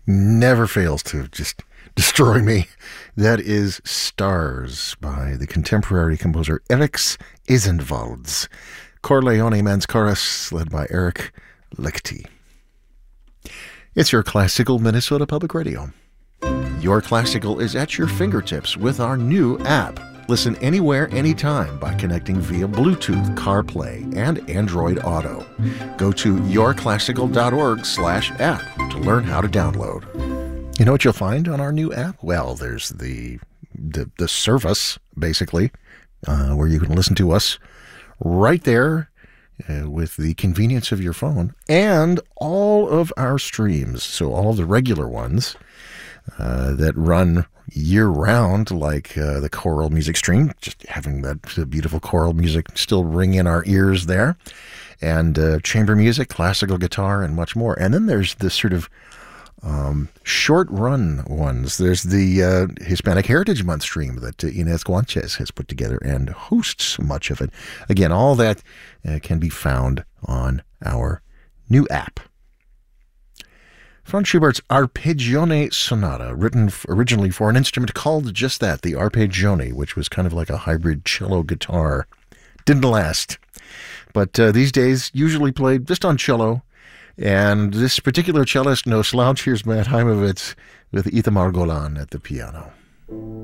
never fails to just destroy me. That is Stars by the contemporary composer Eriks Isenvalds. Corleone Men's Chorus, led by Eric Lichty. It's your Classical Minnesota Public Radio. Your Classical is at your fingertips with our new app. Listen anywhere, anytime by connecting via Bluetooth, CarPlay, and Android Auto. Go to yourclassical.org/app to learn how to download. You know what you'll find on our new app? Well, there's the service, basically, where you can listen to us right there with the convenience of your phone, and all of our streams, so all of the regular ones that run year-round, like the choral music stream, just having that beautiful choral music still ring in our ears there, and chamber music, classical guitar, and much more. And then there's this sort of short-run ones. There's the Hispanic Heritage Month stream that Inez Guanches has put together and hosts much of it. Again, all that can be found on our new app. Franz Schubert's Arpeggione Sonata, written originally for an instrument called just that, the arpeggione, which was kind of like a hybrid cello guitar. Didn't last. But these days, usually played just on cello. And this particular cellist, no slouch, here's Matt Heimovitz with Itamar Golan at the piano.